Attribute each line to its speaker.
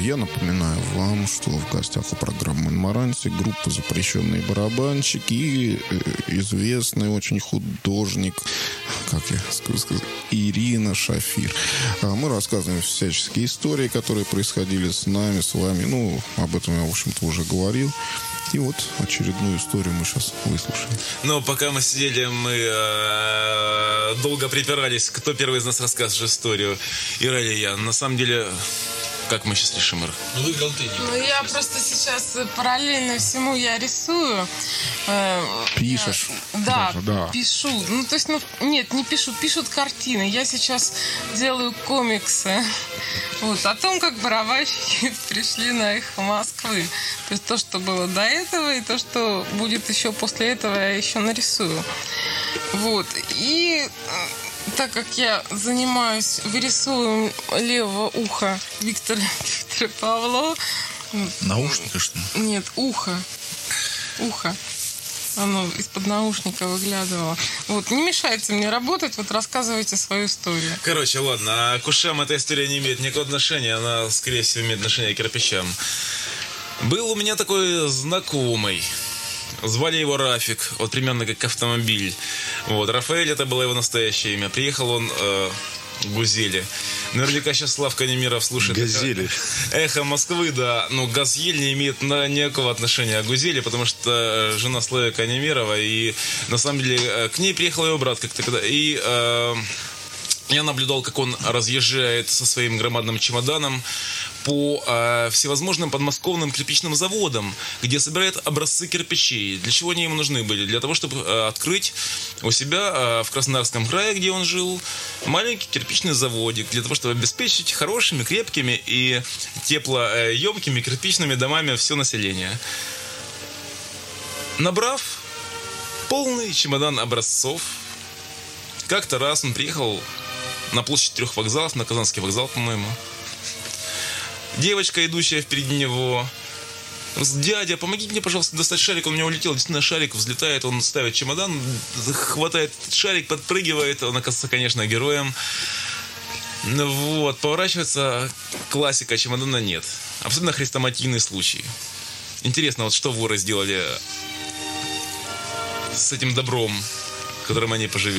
Speaker 1: Я напоминаю вам, что в гостях у программы «Монмаранси» группа «Запрещенные барабанщики» и известный очень художник, как я сказал, Ирина Шафир. Мы рассказываем всяческие истории, которые происходили с нами, с вами. Ну, об этом я, в общем-то, уже говорил. И вот очередную историю мы сейчас выслушаем.
Speaker 2: Но пока мы сидели, мы долго припирались, кто первый из нас расскажет историю. Ира или я. На самом деле, как мы сейчас решим, Ира?
Speaker 3: Ну, выиграл ты.
Speaker 4: Ну, я просто сейчас параллельно всему я рисую.
Speaker 1: Пишешь?
Speaker 4: Да,
Speaker 1: да,
Speaker 4: пишу. Ну, то есть, нет, не пишу, пишут картины. Я сейчас делаю комиксы. Вот, о том, как барабанщики пришли на эхо Москвы. То есть то, что было до этого, и то, что будет еще после этого, я еще нарисую. Вот. И так как я занимаюсь вырисовыванием левого уха Виктора Павлова.
Speaker 3: Наушника, что ли?
Speaker 4: Нет, ухо. Оно из-под наушника выглядывало. Вот, не мешайте мне работать, вот рассказывайте свою историю.
Speaker 2: Короче, ладно, а к ушам эта история не имеет никакого отношения, она, скорее всего, имеет отношение к кирпичам. Был у меня такой знакомый. Звали его Рафик, вот примерно как автомобиль. Вот, Рафаэль, это было его настоящее имя. Приехал он Гузели. Наверняка сейчас Славка Немиров слушает.
Speaker 3: Газели.
Speaker 2: Эхо Москвы, да. Ну, Газель не имеет никакого отношения к Гузели, потому что жена Славика Немирова. И на самом деле к ней приехал его брат как-то. И я наблюдал, как он разъезжает со своим громадным чемоданом по всевозможным подмосковным кирпичным заводам, где собирает образцы кирпичей. Для чего они ему нужны были? Для того, чтобы открыть у себя в Краснодарском крае, где он жил, маленький кирпичный заводик, для того, чтобы обеспечить хорошими, крепкими и теплоемкими кирпичными домами все население. Набрав полный чемодан образцов, как-то раз он приехал на площадь 3 вокзалов, на Казанский вокзал, по-моему. Девочка, идущая впереди него: дядя, помогите мне, пожалуйста, достать шарик. Он у меня улетел, действительно, шарик взлетает, он ставит чемодан, хватает шарик, подпрыгивает. Он оказывается, конечно, героем. Вот, поворачивается, классика, чемодана нет. Абсолютно хрестоматийный случай. Интересно, вот что воры сделали с этим добром, которым они поживили.